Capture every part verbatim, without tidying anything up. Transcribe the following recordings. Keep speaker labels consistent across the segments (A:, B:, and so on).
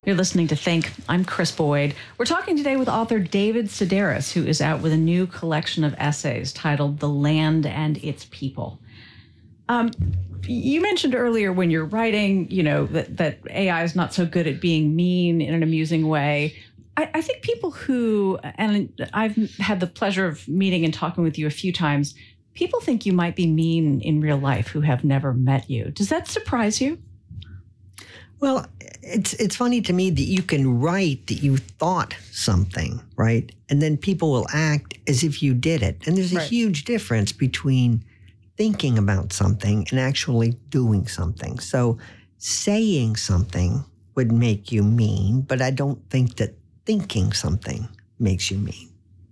A: You're listening to Think. I'm Chris Boyd. We're talking today with author David Sedaris, who is out with a new collection of essays titled The Land and Its People. Um, you mentioned earlier when you're writing, you know, that, that A I is not so good at being mean in an amusing way. I, I think people who, and I've had the pleasure of meeting and talking with you a few times, people think you might be mean in real life who have never met you. Does that surprise you?
B: Well, it's it's funny to me that you can write that you thought something, right? And then people will act as if you did it. And there's a
A: Right.
B: huge difference between thinking about something and actually doing something. So saying something would make you mean, but I don't think that thinking something makes you mean.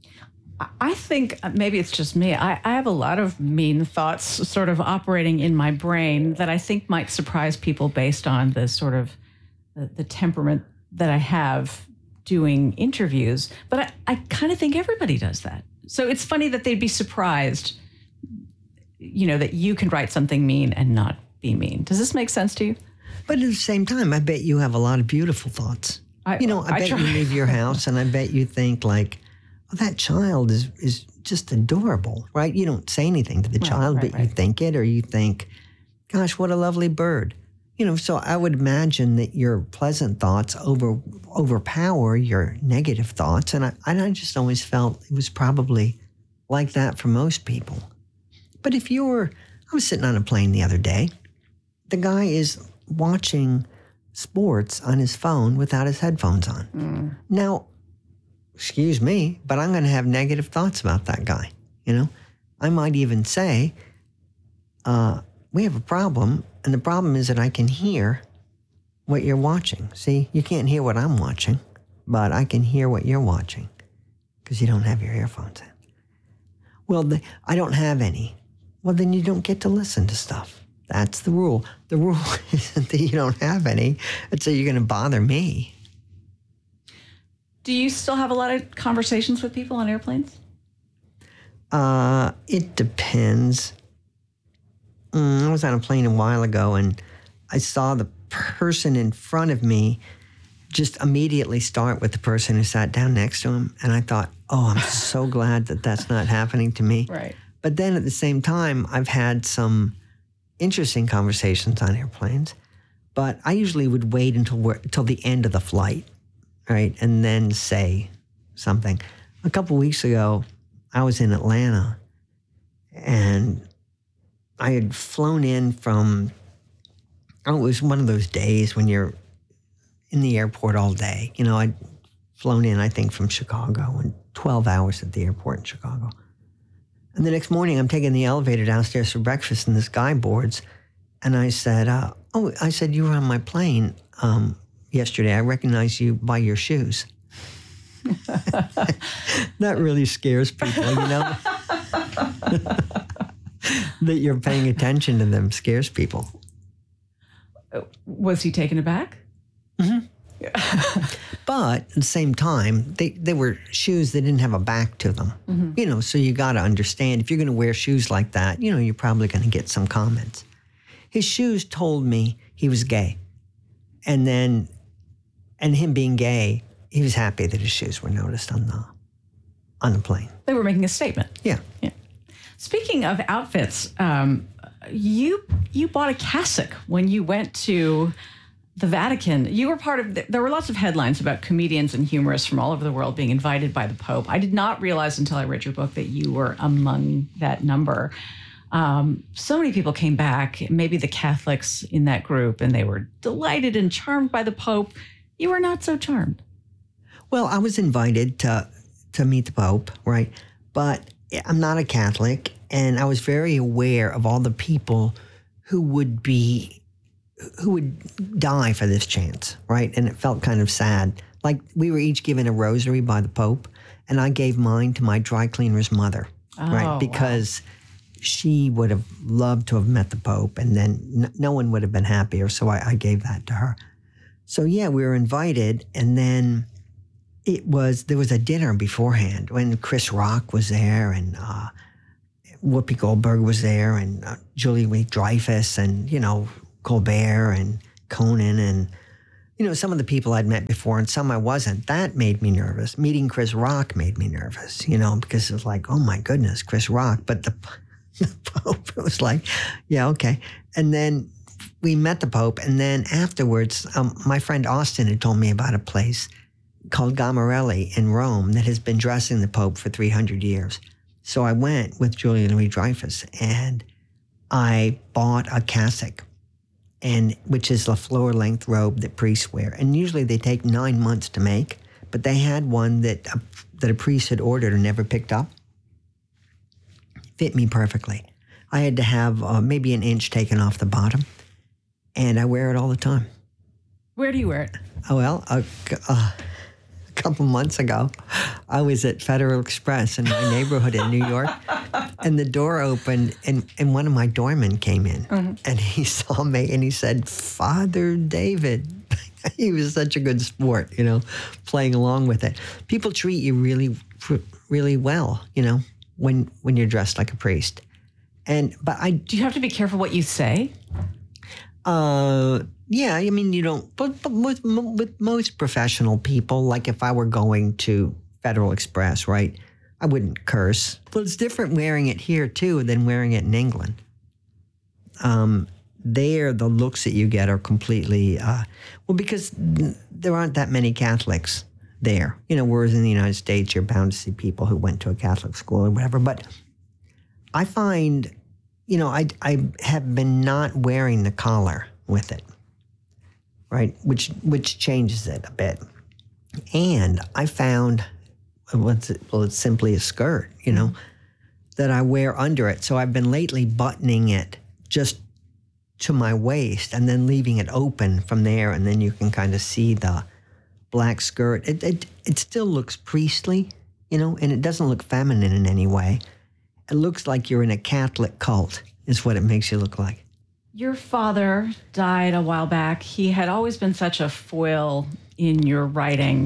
A: I think maybe it's just me. I, I have a lot of mean thoughts sort of operating in my brain that I think might surprise people based on the sort of the, the temperament that I have doing interviews. But I, I kind of think everybody does that. So it's funny that they'd be surprised, you know, that you can write something mean and not be mean. Does this make sense to you?
B: But at the same time, I bet you have a lot of beautiful thoughts.
A: I,
B: you know, I,
A: I
B: bet
A: try.
B: you leave your house and I bet you think like, oh, that child is, is just adorable, right? You don't say anything to the
A: Right,
B: child,
A: right,
B: but you
A: right.
B: think it, or you think, gosh, what a lovely bird. You know, so I would imagine that your pleasant thoughts over overpower your negative thoughts. And I, and I just always felt it was probably like that for most people. But if you're, I was sitting on a plane the other day, the guy is watching sports on his phone without his headphones on.
A: Mm.
B: Now, excuse me, but I'm going to have negative thoughts about that guy. You know, I might even say, uh, we have a problem, and the problem is that I can hear what you're watching. See, you can't hear what I'm watching, but I can hear what you're watching because you don't have your earphones in. Well, the, I don't have any. Well, then you don't get to listen to stuff. That's the rule. The rule isn't that you don't have any. It's that you're going to bother me.
A: Do you still have a lot of conversations with people on airplanes?
B: Uh, it depends. Mm, I was on a plane a while ago, and I saw the person in front of me just immediately start with the person who sat down next to him. And I thought, oh, I'm so glad that that's not happening to me.
A: Right.
B: But then at the same time, I've had some interesting conversations on airplanes. But I usually would wait until we're, until the end of the flight, right? And then say something. A couple weeks ago, I was in Atlanta, and I had flown in from, oh, it was one of those days when you're in the airport all day. You know, I'd flown in, I think, from Chicago, and twelve hours at the airport in Chicago. And the next morning, I'm taking the elevator downstairs for breakfast, and this guy boards. And I said, uh, oh, I said, you were on my plane um, yesterday. I recognize you by your shoes. That really scares people, you know? That you're paying attention to them scares people.
A: Was he taken aback?
B: Mm-hmm. But at the same time, they, they were shoes that didn't have a back to them. Mm-hmm. You know, so you got to understand, if you're going to wear shoes like that, you know, you're probably going to get some comments. His shoes told me he was gay. And then, and him being gay, he was happy that his shoes were noticed on the on the plane.
A: They were making a statement.
B: Yeah.
A: Yeah. Speaking of outfits, um, you you bought a cassock when you went to the Vatican. You were part of, the, there were lots of headlines about comedians and humorists from all over the world being invited by the Pope. I did not realize until I read your book that you were among that number. Um, so many people came back, maybe the Catholics in that group, and they were delighted and charmed by the Pope. You were not so charmed.
B: Well, I was invited to to meet the Pope, right? But I'm not a Catholic, and I was very aware of all the people who would be, who would die for this chance, right? And it felt kind of sad. Like, we were each given a rosary by the Pope, and I gave mine to my dry cleaner's mother,
A: Oh,
B: right? Because wow. She would have loved to have met the Pope, and then n- no one would have been happier, so I, I gave that to her. So yeah, we were invited, and then it was, there was a dinner beforehand when Chris Rock was there, and uh, Whoopi Goldberg was there, and uh, Julie Louis-Dreyfus, and, you know, Colbert and Conan, and you know, some of the people I'd met before and some I wasn't. That made me nervous. Meeting Chris Rock made me nervous, you know, because it was like, oh my goodness, Chris Rock. But the, the Pope, it was like, yeah, okay. And then we met the Pope. And then afterwards, um, my friend Austin had told me about a place called Gamarelli in Rome that has been dressing the Pope for three hundred years. So I went with Julia Louis-Dreyfus and I bought a cassock, and which is a floor-length robe that priests wear. And usually they take nine months to make, but they had one that a, that a priest had ordered and never picked up. Fit me perfectly. I had to have uh, maybe an inch taken off the bottom, and I wear it all the time.
A: Where do you wear it?
B: Oh, well, a, uh, a couple months ago, I was at Federal Express in my neighborhood in New York, and the door opened, and, and one of my doormen came in, mm-hmm. and he saw me, and he said, Father David. He was such a good sport, you know, playing along with it. People treat you really, really well, you know, when when you're dressed like a priest. And but I
A: do you have to be careful what you say?
B: Uh, yeah, I mean, you don't. But, but with with most professional people, like if I were going to Federal Express, right, I wouldn't curse. But it's different wearing it here too than wearing it in England. Um, there, the looks that you get are completely uh, well because there aren't that many Catholics there. You know, whereas in the United States, you're bound to see people who went to a Catholic school or whatever. But I find, you know, I, I have been not wearing the collar with it, right, which which changes it a bit. And I found, what's it, well, it's simply a skirt, you know, that I wear under it. So I've been lately buttoning it just to my waist and then leaving it open from there, and then you can kind of see the black skirt. It, it, it still looks priestly, you know, and it doesn't look feminine in any way. It looks like you're in a Catholic cult, is what it makes you look like.
A: Your father died a while back. He had always been such a foil in your writing.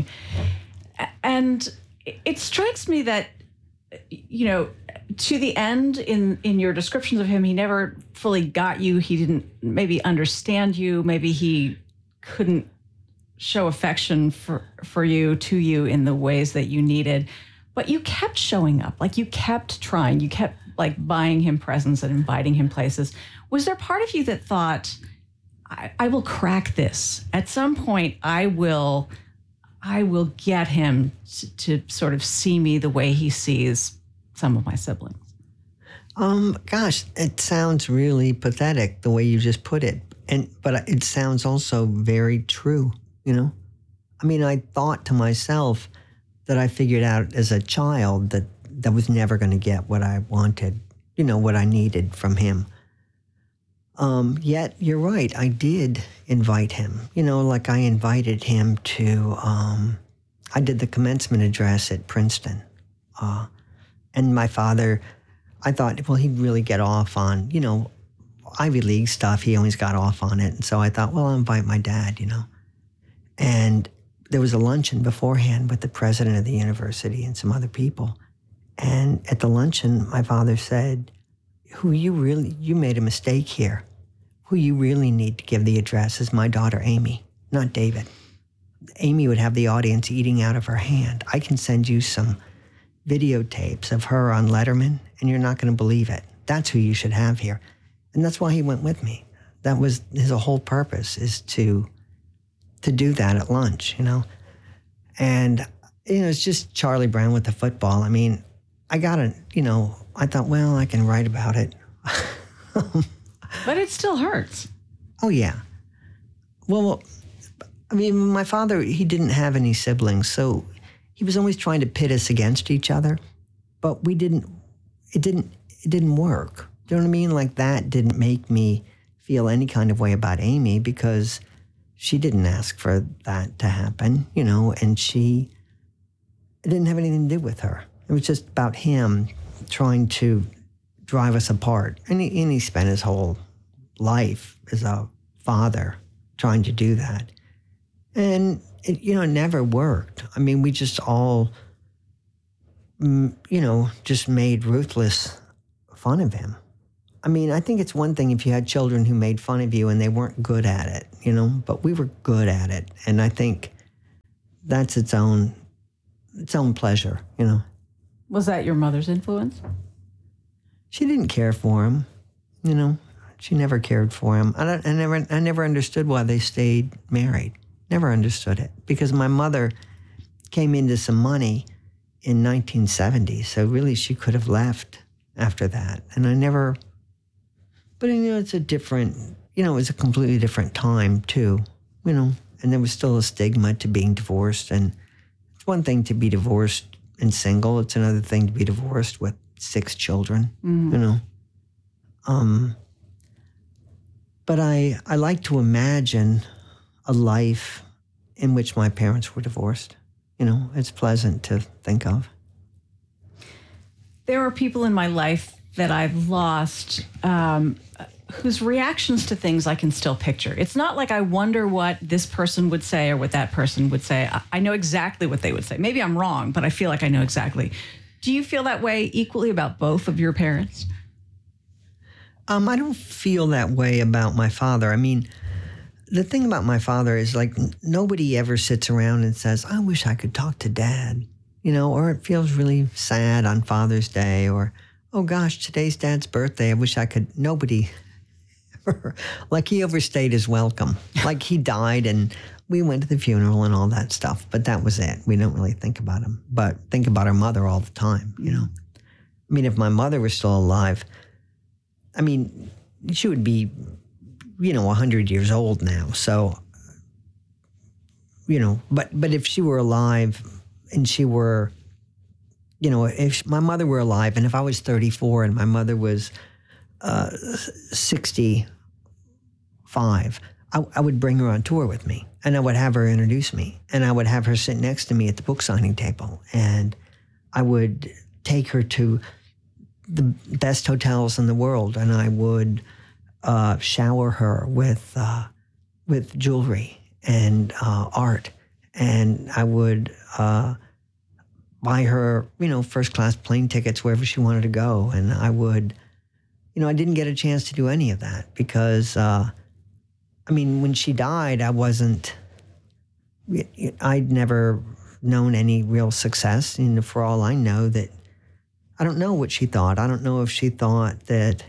A: And it strikes me that, you know, to the end in, in your descriptions of him, he never fully got you. He didn't maybe understand you. Maybe he couldn't show affection for, for you, to you in the ways that you needed. But you kept showing up, like you kept trying, you kept like buying him presents and inviting him places. Was there part of you that thought, I, I will crack this. At some point, I will, I will get him to, to sort of see me the way he sees some of my siblings?
B: Um, gosh, it sounds really pathetic the way you just put it. And but it sounds also very true, you know? I mean, I thought to myself that I figured out as a child that that was never going to get what I wanted, you know, what I needed from him. Um, yet, you're right, I did invite him. You know, like I invited him to, um, I did the commencement address at Princeton. Uh, and my father, I thought, well, he'd really get off on, you know, Ivy League stuff. He always got off on it. And so I thought, well, I'll invite my dad, you know. And there was a luncheon beforehand with the president of the university and some other people. And at the luncheon, my father said, who you really, you made a mistake here. Who you really need to give the address is my daughter, Amy, not David. Amy would have the audience eating out of her hand. I can send you some videotapes of her on Letterman, and you're not going to believe it. That's who you should have here. And that's why he went with me. That was his whole purpose, is to to do that at lunch, you know? And, you know, it's just Charlie Brown with the football. I mean, I got to, you know, I thought, well, I can write about it.
A: But it still hurts.
B: Oh, yeah. Well, I mean, my father, he didn't have any siblings, so he was always trying to pit us against each other, but we didn't, it didn't, it didn't work. Do you know what I mean? Like, that didn't make me feel any kind of way about Amy, because she didn't ask for that to happen, you know, and she, it didn't have anything to do with her. It was just about him trying to drive us apart. And he, and he spent his whole life as a father trying to do that. And, it, you know, it never worked. I mean, we just all, you know, just made ruthless fun of him. I mean, I think it's one thing if you had children who made fun of you and they weren't good at it, you know, but we were good at it. And I think that's its own, its own pleasure, you know.
A: Was that your mother's influence?
B: She didn't care for him, you know. She never cared for him. I, don't, I never, I never understood why they stayed married. Never understood it, because my mother came into some money in nineteen seventy, so really she could have left after that. And I never, but you know, it's a different, you know, it was a completely different time too, you know, and there was still a stigma to being divorced. And it's one thing to be divorced and single. It's another thing to be divorced with six children, mm. you know. Um, but I, I like to imagine a life in which my parents were divorced. You know, it's pleasant to think of.
A: There are people in my life that I've lost um, whose reactions to things I can still picture. It's not like I wonder what this person would say or what that person would say. I, I know exactly what they would say. Maybe I'm wrong, but I feel like I know exactly. Do you feel that way equally about both of your parents?
B: Um, I don't feel that way about my father. I mean, the thing about my father is, like, nobody ever sits around and says, I wish I could talk to Dad, you know, or it feels really sad on Father's Day, or, oh gosh, today's Dad's birthday. I wish I could. Nobody ever, like, he overstayed his welcome. Like, he died and we went to the funeral and all that stuff, but that was it. We don't really think about him, but think about our mother all the time, you know. I mean, if my mother was still alive, I mean, she would be, you know, one hundred years old now. So, you know, but but if she were alive and she were, you know, if my mother were alive and if I was thirty-four and my mother was uh, sixty-five, I, I would bring her on tour with me and I would have her introduce me and I would have her sit next to me at the book signing table and I would take her to the best hotels in the world and I would Uh, shower her with uh, with jewelry and uh, art, and I would uh, buy her, you know, first class plane tickets wherever she wanted to go, and I would, you know, I didn't get a chance to do any of that because, uh, I mean, when she died, I wasn't, I'd never known any real success, and for all I know, that I don't know what she thought. I don't know if she thought that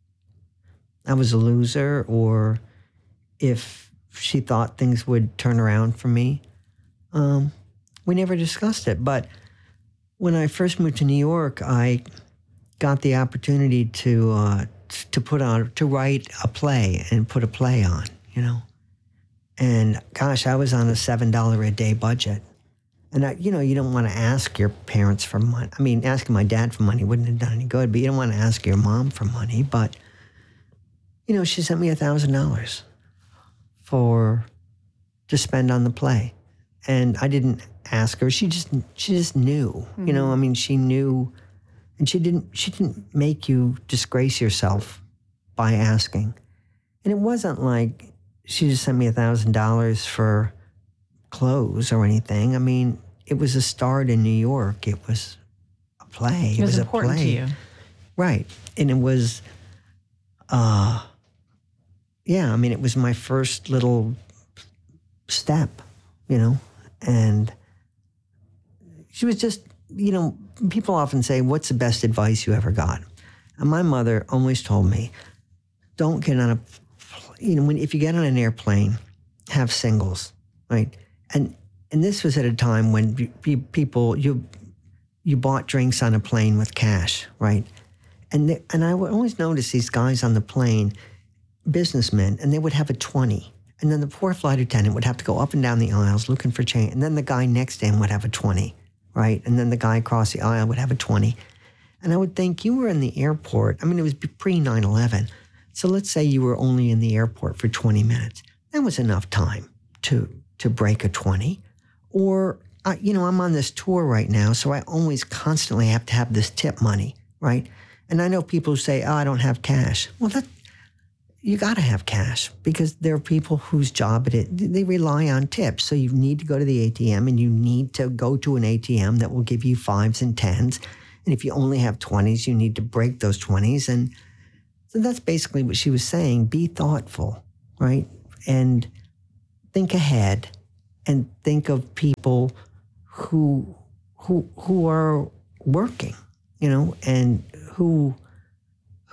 B: I was a loser or if she thought things would turn around for me. Um, we never discussed it. But when I first moved to New York, I got the opportunity to uh, to put on, to write a play and put a play on, you know. And gosh, I was on a seven dollars a day budget. And, I, you know, you don't want to ask your parents for money. I mean, asking my dad for money wouldn't have done any good, but you don't want to ask your mom for money. But you know, she sent me a thousand dollars for to spend on the play, and I didn't ask her. She just she just knew, mm-hmm. you know. I mean, she knew, and she didn't she didn't make you disgrace yourself by asking. And it wasn't like she just sent me a thousand dollars for clothes or anything. I mean, it was a start in New York. It was a play.
A: It was,
B: it was
A: important
B: a play.
A: to you,
B: right? And it was. Uh, Yeah, I mean, it was my first little step, you know, and she was just, you know, people often say, what's the best advice you ever got? And my mother always told me, don't get on a, you know, when if you get on an airplane, have singles, right? And and this was at a time when people, you you bought drinks on a plane with cash, right? And they, and I would always notice these guys on the plane, businessmen, and they would have a twenty. And then the poor flight attendant would have to go up and down the aisles looking for change. And then the guy next to him would have a twenty, right? And then the guy across the aisle would have a twenty. And I would think, you were in the airport. I mean, it was pre nine eleven. So let's say you were only in the airport for twenty minutes. That was enough time to to break a twenty. Or, uh, you know, I'm on this tour right now, so I always constantly have to have this tip money, right? And I know people who say, oh, I don't have cash. Well, that you got to have cash because there are people whose job it is, they rely on tips. So you need to go to the A T M and you need to go to an A T M that will give you fives and tens. And if you only have twenties, you need to break those twenties. And So that's basically what she was saying. Be thoughtful, right? And think ahead and think of people who who who are working, you know, and who